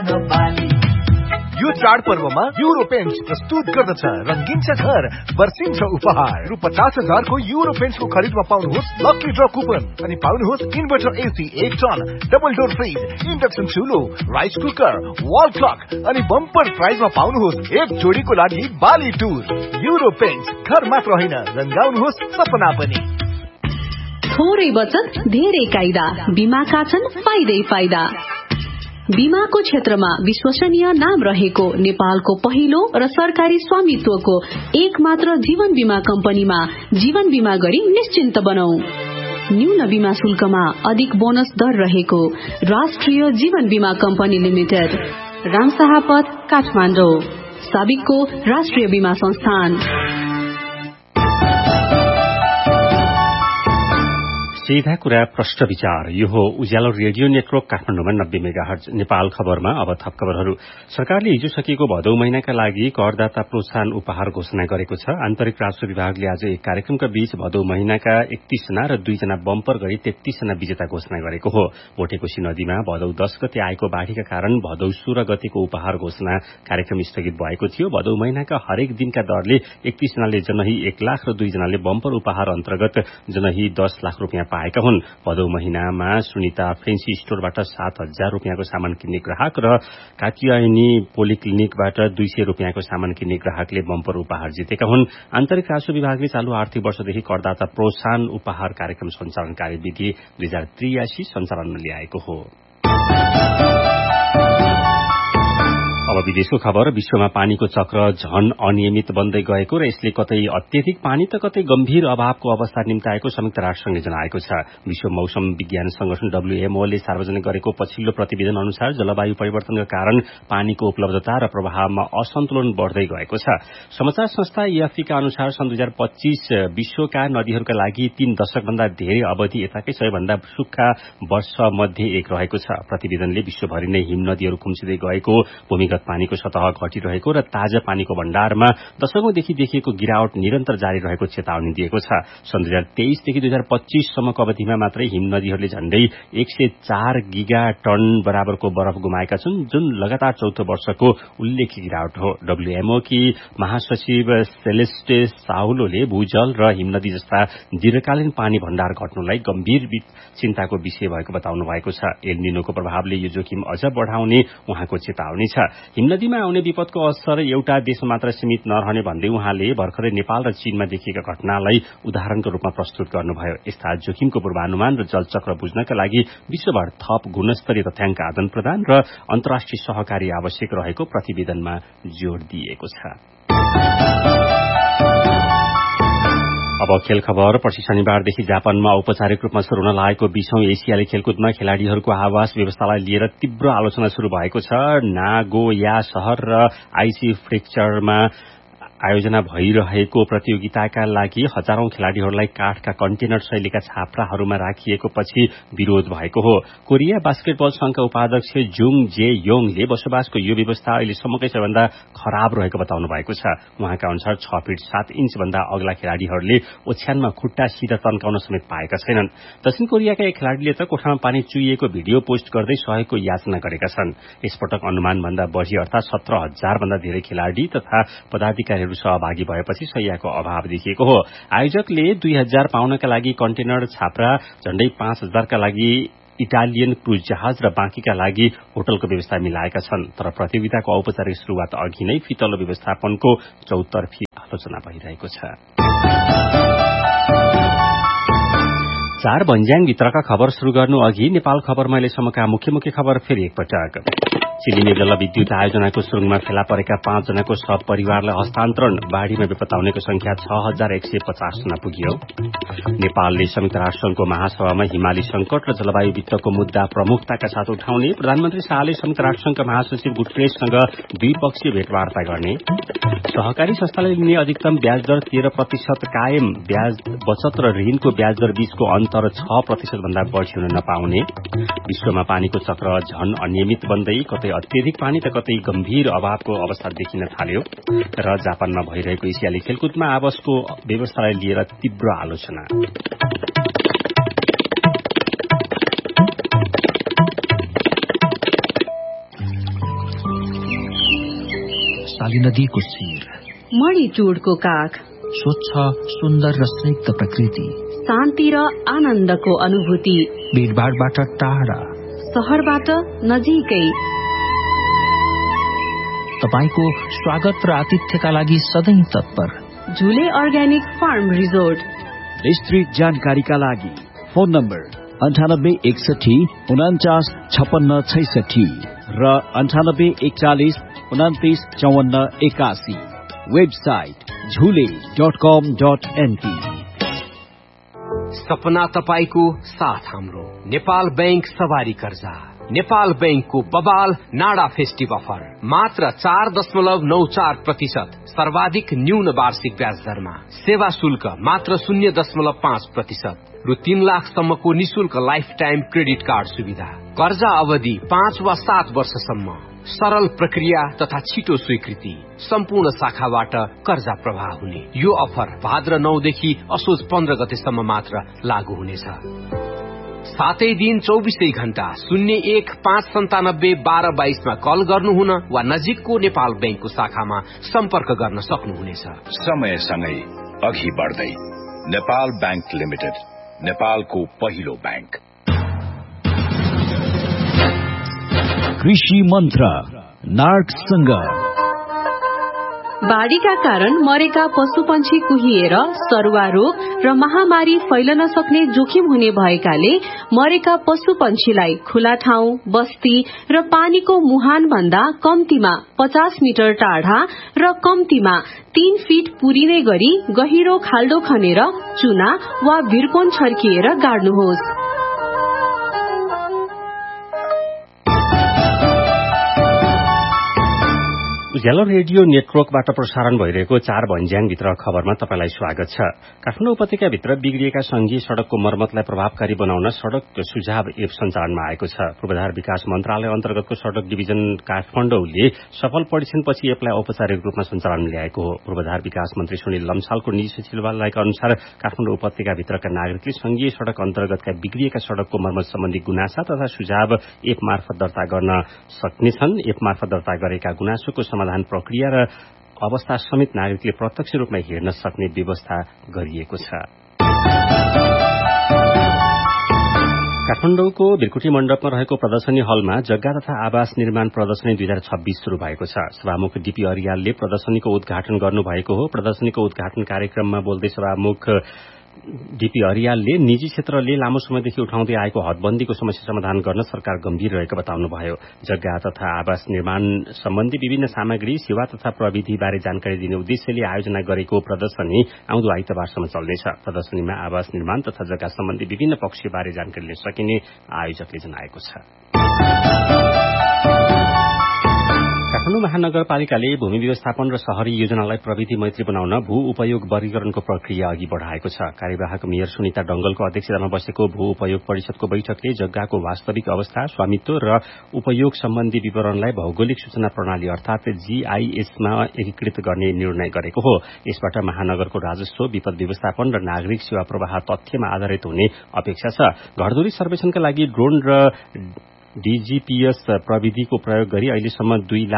यो चाडपर्वमा euro paints प्रस्तुत गर्दछ रंगिन्छ घर वर्षिन्छ उपहार रु 50,000 को युरो पेन्ट्सको खरिदमा पाउनुहोस् लकी ड्र कुपन अनि पाउनुहोस् inverter AC 1 ton double door fridge induction चुलो rice cooker wall clock अनि बम्पर प्राइजमा पाउनुहोस् एक जोडीको लागि बाली टुर युरो पेन्ट्स घर मात्र होइन रंगाउनुहोस् सपना पनि थोरै बचत धेरै कायदा बीमाका छन् फाइदै फाइदा बीमाको क्षेत्रमा विश्वसनीय नाम रहेको नेपालको पहिलो र सरकारी स्वामित्वको एक मात्र जीवन बीमा कम्पनीमा जीवन बीमा गरी निश्चिन्त बनाऊ न्यून बीमा शुल्कमा अधिक बोनस दर रहेको राष्ट्रिय जीवन बीमा कम्पनी लिमिटेड रामशाहपथ काठमाडौँ साबिकको राष्ट्रिय बीमा संस्थान सीधा कुरा प्रश्न विचार यो हो उज्यालो रेडियो नेटवर्क काठमाडौँमा 90 मेगाहर्ज नेपाल खबरमा अब थप खबरहरू सरकारले हिजो सकिएको भदौ महिनाका लागि करदाता प्रोत्साहन उपहार घोषणा गरेको छ आन्तरिक राजस्व विभागले आज एक कार्यक्रमका बीच भदौ महिनाका 31 जना र 2 जना बम्पर गरी 33 जना विजेता घोषणा गरेको हो भोटेकोशी नदीमा भदौ 10 गते आएको बाढ़ीका कारण भदौ 16 गतेको उपहार घोषणा कार्यक्रम स्थगित भएको थियो भदौ महिनाका हरेक दिनका दरले 31 जनाले जनही 1 लाख र 2 जनाले बम्पर उपहार अन्तर्गत जनही 10 लाख रुपियाँ पाएका हुन् भदौ महिनामा सुनिता फेन्सी स्टोरबाट 7,000 रुपियाँको सामान किन्ने ग्राहक र कात्यायनी पोलिक्लिनिकबाट 200 रुपियाँको सामान किन्ने ग्राहकले बम्पर उपहार जितेका हुन् आन्तरिक राजस्व विभागले चालू आर्थिक वर्षदेखि करदाता प्रोत्साहन उपहार कार्यक्रम सञ्चालन कार्यविधि 2083 सञ्चालनमा ल्याएको हो अब विदेशको खबर विश्वमा पानीको चक्र झन अनियमित बन्दै गएको र यसले कतै अत्यधिक पानी त कतै गम्भीर अभावको अवस्था निम्ताएको संयुक्त राष्ट्रसंघले जनाएको छ विश्व मौसम विज्ञान संगठन WMO ले सार्वजनिक गरेको पछिल्लो प्रतिवेदन अनुसार जलवायु परिवर्तनका कारण पानीको उपलब्धता र प्रवाहमा असन्तुलन बढ्दै गएको छ समाचार संस्था AFP का अनुसार सन् 2025 विश्वका नदीहरूका लागि 3 दशक भन्दा धेरै अवधि यताकै सबैभन्दा सुक्खा वर्ष मध्ये एक रहेको छ प्रतिवेदनले विश्वभरि नै हिम नदीहरू खुम्चिँदै गएको भूमिगत पानीको सतह घटिरहेको र ताजा पानीको भण्डारमा दशकौंदेखि देखिएको गिरावट निरन्तर जारी रहेको चेतावनी दिएको छ सन् 2023 देखि 2025 सम्मको अवधिमा मात्रै हिम नदीहरूले झण्डै 104 गिगा टन बराबरको बरफ गुमाएका छन् जुन लगातार चौथो वर्षको उल्लेख्य गिरावट हो WMO की महासचिव सेलेस्टे साउलोले भूजल र हिमनदी जस्ता दीर्घकालीन पानी भण्डार घट्नुलाई गम्भीर चिन्ताको विषय भएको बताउनु भएको छ एल निनोको प्रभावले यो जोखिम अझ बढ़ाउने उहाँको चेतावनी छ हिमनदीमा आउने विपदको असर एउटा देशमा मात्र सीमित नरहने भन्दै उहाँले भर्खरै नेपाल र चीनमा देखिएका घटनालाई उदाहरणको रूपमा प्रस्तुत गर्नुभयो यस्ता जोखिमको पूर्वानुमान र जलचक्र बुझ्नका लागि विश्वभर थप गुणस्तरीय तथ्याङ्क आदान प्रदान र अन्तर्राष्ट्रिय सहकारी आवश्यक रहेको प्रतिवेदनमा जोड़ दिएको छ अब खेल खबर पछि शनिबारदेखि जापानमा औपचारिक रूपमा शुरू हुन लागेको 20औं एसियाली खेलकुदमा खेलाड़ीहरूको आवास व्यवस्थालाई लिएर तीव्र आलोचना शुरू भएको छ नागोया शहर र आइसी फ्रेक्चरमा आयोजना भइरहेको प्रतियोगिताका लागि हजारौं खेलाड़ीहरूलाई काठका कन्टेनर शैलीका छाप्राहरूमा राखिएको पछि विरोध भएको हो कोरिया बास्केटबल संघका उपाध्यक्ष जुङ जे योङले बसोबासको यो व्यवस्था अहिलेसम्मकै सबैभन्दा खराब रहेको बताउनु भएको छ उहाँका अनुसार 6 फिट 7 इन्च भन्दा अग्ला खेलाड़ीहरूले ओछ्यानमा खुट्टा सिधा तन्काउन समेत पाएका छैनन् दक्षिण कोरियाका एक खेलाड़ीले त कोठामा पानी चुहिएको भिडियो पोस्ट गर्दै सहयोगको याचना गरेका छन् यसपटक अनुमान भन्दा बढ़ी अर्थात 17,000 भन्दा धेरै खेलाड़ी तथा पदाधिकारीहरू सहभागी भएपछि सहियाको अभाव देखिएको हो आयोजकले 2000 पाउनका लागि कन्टेनर छाप्रा झण्डै 5000 का लागि इटालियन क्रूज जहाज र बाँकीका लागि होटलको व्यवस्था मिलाएका छन् तर प्रतियोगिताको औपचारिक शुरूआत अघि नै फितलो व्यवस्थापनको चौतर्फी आलोचना भइरहेको छ 4 भन्ज्याङ भित्रका खबर शुरू गर्नु अघि नेपाल खबरमा अहिलेसम्मका मुख्य खबर फेरि एकपटक चिलिमे जलविद्युत आयोजनाको सुरुङमा फेला परेका 5 जनाको शव परिवारलाई हस्तान्तरण बाढ़ीमा बेपत्ता हुनेको संख्या 6,150 जना पुग्यो नेपालले संयुक्त राष्ट्रसंघको महासभामा हिमाली संकट र जलवायु वित्तको मुद्दा प्रमुखताका साथ उठाउने प्रधानमन्त्री शाहले संयुक्त राष्ट्रसंघका महासचिव गुटरेससँग द्विपक्षीय भेटवार्ता गर्ने सहकारी संस्थाले लिने अधिकतम ब्याज दर 13% कायम ब्याज बचत र ऋणको ब्याज दर बीचको अन्तर 6% भन्दा बढ़ी हुन नपाउने विश्वमा पानीको चक्र झन अनियमित बन्दै कतै अत्यधिक पानी त कतै गम्भीर अभावको अवस्था देखिन थाल्यो र जापानमा भइरहेको एसियाली खेलकुदमा आवासको व्यवस्थालाई लिएर तीव्र आलोचना प्रभावशाली नदीको शिर, मणिचूडको काख, स्वच्छ सुन्दर र स्निग्ध प्रकृति, शान्ति र आनन्दको अनुभूति, भीडभाडबाट टाढा, शहरबाट नजिकै। तपाईको स्वागत र आतिथ्यका लागि सधैँ तत्पर झुले अर्ग्यानिक फार्म रिजोर्ट। विस्तृत जानकारीका लागि फोन नम्बर 9861 49 56 66 र 9841 29 54 81। वेबसाइट झुले.com.np। सपना तपाईको साथ हाम्रो नेपाल बैंक सवारी कर्जा। नेपाल बैंकको बबाल नाडा फेस्टिभ अफर मात्र 4.94% सर्वाधिक न्यून वार्षिक ब्याज दरमा, सेवा शुल्क मात्र 0.5% रु 3 लाखसम्मको निशुल्क लाइफ टाइम क्रेडिट कार्ड सुविधा, कर्जा अवधि 5 वा 7 वर्षसम्म, सरल प्रक्रिया तथा छिटो स्वीकृति, सम्पूर्ण शाखाबाट कर्जा प्रवाह हुने। यो अफर भाद्र 9 देखि असोज 15 गतेसम्म मात्र लागू हुनेछ। सातै दिन 24 घण्टा 01 597 12 22 मा कल गर्नुहुन वा नजिकको नेपाल बैंकको शाखामा सम्पर्क गर्न सक्नुहुनेछ। समयसँगै अघि बढ्दै नेपाल बैंक लिमिटेड, नेपालको पहिलो बैंक। कृषि मन्त्र नार्कसँग। बाढ़ीका कारण मरेका पशुपन्छी कुहिएर सरुवा रोग र महामारी फैलन सक्ने जोखिम हुने भएकाले मरेका पशुपन्छीलाई खुला ठाउँ, बस्ती र पानीको मुहान भन्दा कम्तीमा 50 मिटर टाढा र कम्तीमा 3 फिट पुरिने गरी गहिरो खाल्डो खनेर चुना वा भिरकोन छर्किएर गाड्नुहोस्। उज्यालो रेडियो नेटवर्कबाट प्रसारण भइरहेको 4 भन्ज्याङभित्र खबरमा तपाईलाई स्वागत छ। काठमाडौँ उपत्यकाभित्र बिग्रिएका संघीय सड़कको मर्मतलाई प्रभावकारी बनाउन सड़क सुझाव एप सञ्चालनमा आएको छ। पूर्वाधार विकास मन्त्रालय अन्तर्गतको सड़क डिभिजन काठमाडौँले सफल परीक्षणपछि एपलाई औपचारिक रूपमा सञ्चालन ल्याएको हो। पूर्वाधार विकास मन्त्री सुनिल लम्सालको निजी सचिवालयका अनुसार काठमाडौँ उपत्यकाभित्रका नागरिकले संघीय सड़क अन्तर्गतका बिग्रिएका सड़कको मर्मत सम्बन्धी गुनासा तथा सुझाव एप मार्फत दर्ता गर्न सक्नेछन्। एप मार्फत दर्ता गरेका गुनासोको समाधान प्रक्रिया र अवस्था समेत नागरिकले प्रत्यक्ष रूपमा हेर्न सक्ने व्यवस्था गरिएको छ। काठमाडौँको बिरकुटी मण्डपमा रहेको प्रदर्शनी हलमा जग्गा तथा आवास निर्माण प्रदर्शनी 2026 शुरू भएको छ। सभामुख डीपी अरियालले प्रदर्शनीको उद्घाटन गर्नुभएको हो। प्रदर्शनीको उद्घाटन कार्यक्रममा बोल्दै सभामुख डीपी अरियालले निजी क्षेत्रले लामो समयदेखि उठाउँदै आएको हदबन्दीको समस्या समाधान गर्न सरकार गम्भीर रहेको बताउनुभयो। जग्गा तथा आवास निर्माण सम्बन्धी विभिन्न सामग्री, सेवा तथा प्रविधि बारे जानकारी दिने उद्देश्यले आयोजना गरेको प्रदर्शनी आउँदो आइतबारसम्म चल्नेछ। प्रदर्शनीमा आवास निर्माण तथा जग्गा सम्बन्धी विभिन्न पक्षबारे जानकारी लिन सकिने आयोजकले जनाएको छ। काठमाडौँ महानगरपालिकाले भूमि व्यवस्थापन र शहरी योजनालाई प्रविधि मैत्री बनाउन भू उपयोग वर्गीकरणको प्रक्रिया अघि बढ़ाएको छ। कार्यवाहक मेयर सुनिता डंगलको अध्यक्षतामा बसेको भू उपयोग परिषदको बैठकले जग्गाको वास्तविक अवस्था, स्वामित्व र उपयोग सम्बन्धी विवरणलाई भौगोलिक सूचना प्रणाली अर्थात जीआईएसमा एकीकृत गर्ने निर्णय गरेको हो। यसबाट महानगरको राजस्व, विपद व्यवस्थापन र नागरिक सेवा प्रवाह तथ्यमा आधारित हुने अपेक्षा छ। घरधुरी सर्वेक्षणका लागि ड्रोन र डीजीपीएस प्रविधिको प्रयोग गरी अहिलेसम्म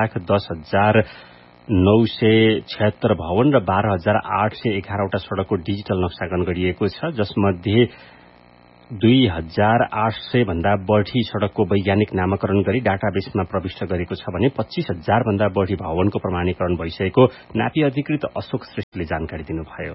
2,10,976 भवन र 12,811 वटा सड़कको डिजिटल नक्साकरण गरिएको छ, जसमध्ये 2,800 भन्दा बढ़ी सड़कको वैज्ञानिक नामाकरण गरी डाटाबेसमा प्रविष्ट गरेको छ भने 25,000 भन्दा बढ़ी भवनको प्रमाणीकरण भइसकेको नापी अधिकृत अशोक श्रेष्ठले जानकारी दिनुभयो।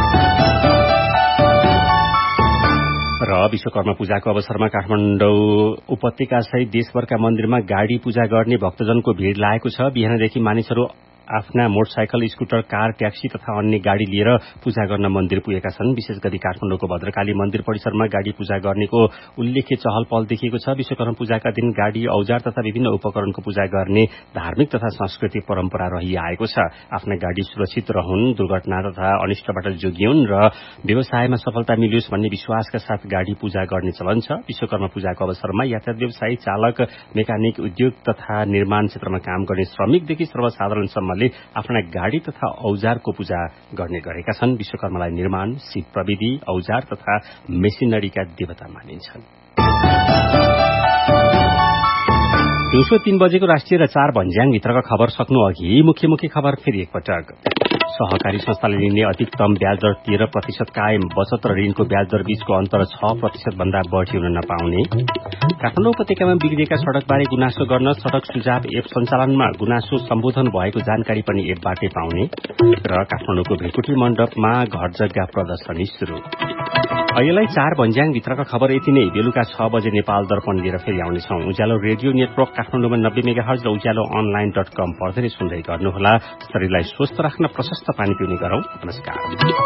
र विश्वकर्मा पूजाको अवसरमा काठमाडौँ उपत्यका सहित देशभरका मन्दिरमा गाडी पूजा गर्ने भक्तजनको भीड़ लागेको छ। बिहानदेखि मानिसहरू आफ्ना मोटरसाइकल, स्कुटर, कार, ट्याक्सी तथा अन्य गाड़ी लिएर पूजा गर्न मन्दिर पुगेका छन्। विशेष गरी काठमाडौँको भद्रकाली मन्दिर परिसरमा गाड़ी पूजा गर्नेको उल्लेख्य चहल पहल देखिएको छ। विश्वकर्मा पूजाका दिन गाड़ी, औजार तथा विभिन्न उपकरणको पूजा गर्ने धार्मिक तथा सांस्कृतिक परम्परा रहिआएको छ। आफ्ना गाड़ी सुरक्षित रहन्, दुर्घटना तथा अनिष्टबाट जोगिउन् र व्यवसायमा सफलता मिलियोस् भन्ने विश्वासका साथ गाड़ी पूजा गर्ने चलन छ। विश्वकर्मा पूजाको अवसरमा यातायात व्यवसायी, चालक, मेकानिक, उद्योग तथा निर्माण क्षेत्रमा काम गर्ने श्रमिकदेखि सर्वसाधारणसम्म आफ्ना गाड़ी तथा औजारको पूजा गर्ने गरेका छन्। विश्वकर्मालाई निर्माण, सिप प्रविधि, औजार तथा मेसिनरीका देवता मानिन्छन्। दिउँसो 3 बजेको राष्ट्रिय र 4 भन्ज्याङ भित्रका खबर सक्नु अघि मुख्य खबर फेरि एकपटक। सहकारी संस्थाले लिने अधिकतम ब्याज दर 13% कायम। बचत र ऋणको ब्याज दर बीचको अन्तर 6% भन्दा बढ़ी हुन नपाउने। काठमाडौँ उपत्यकामा बिग्रिएका सड़कबारे गुनासो गर्न सड़क सुझाव एप सञ्चालनमा गुनासो सम्बोधन भएको जानकारी पनि एपबाटै पाउने। र काठमाडौँको भेटकुटी मण्डपमा घर जग्गा प्रदर्शनी शुरू। अहिलेलाई 4 भन्ज्याङ भित्रका खबर यति नै। बेलुका 6 बजे नेपाल दर्पण लिएर फेरि आउनेछौं। उज्यालो रेडियो नेटवर्क काठमाडौँमा 90 मेगाहर्ज र उज्यालो online.com पढ्दै सुन्दै गर्नुहोला। शरीरलाई स्वस्थ राख्न प्रशस्त पानी पिउने गरौं। नमस्कार।